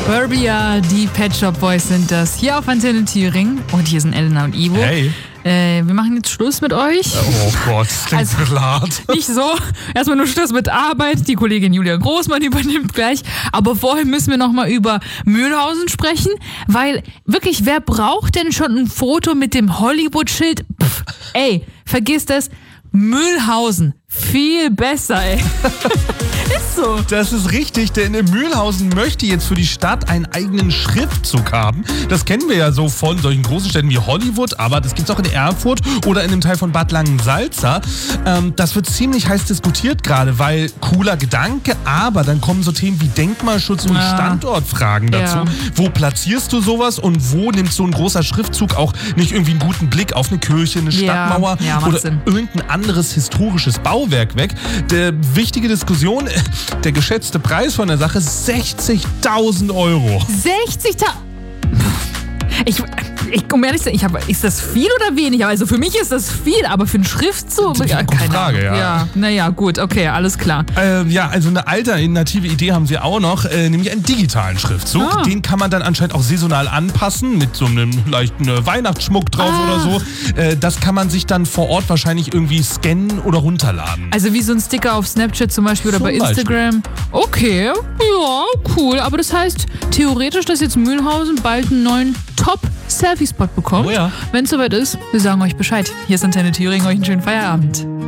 Suburbia, die Pet Shop Boys sind das. Hier auf Antenne Thüringen. Und hier sind Elena und Ivo. Hey. Wir machen jetzt Schluss mit euch. Oh Gott, das klingt hart. Nicht so. Erstmal nur Schluss mit Arbeit. Die Kollegin Julia Großmann übernimmt gleich. Aber vorher müssen wir nochmal über Mühlhausen sprechen. Weil wirklich, wer braucht denn schon ein Foto mit dem Hollywood-Schild? Ey, vergiss das. Mühlhausen. Viel besser, ey. Ist so. Das ist richtig, denn Mühlhausen möchte jetzt für die Stadt einen eigenen Schriftzug haben. Das kennen wir ja so von solchen großen Städten wie Hollywood, aber das gibt's auch in Erfurt oder in einem Teil von Bad Langensalza. Das wird ziemlich heiß diskutiert gerade, weil cooler Gedanke, aber dann kommen so Themen wie Denkmalschutz und Standortfragen dazu. Ja. Wo platzierst du sowas und wo nimmt so ein großer Schriftzug auch nicht irgendwie einen guten Blick auf eine Kirche, eine Stadtmauer oder irgendein anderes historisches Bauwerk weg? Der wichtige Diskussion, der geschätzte Preis von der Sache ist 60.000 Euro. 60.000? Um ehrlich zu sein, ist das viel oder wenig? Also für mich ist das viel, aber für einen Schriftzug? Keine Frage, ja. Naja, gut, okay, alles klar. Also eine alternative Idee haben sie auch noch, nämlich einen digitalen Schriftzug. Den kann man dann anscheinend auch saisonal anpassen, mit so einem leichten Weihnachtsschmuck drauf oder so. Das kann man sich dann vor Ort wahrscheinlich irgendwie scannen oder runterladen. Also wie so ein Sticker auf Snapchat zum Beispiel oder bei Instagram. Okay, ja, cool. Aber das heißt theoretisch, dass jetzt Mühlhausen bald einen neuen Top-Selfie-Spot bekommt. Oh ja. Wenn es soweit ist, wir sagen euch Bescheid. Hier ist Antenne Thüringen, euch einen schönen Feierabend.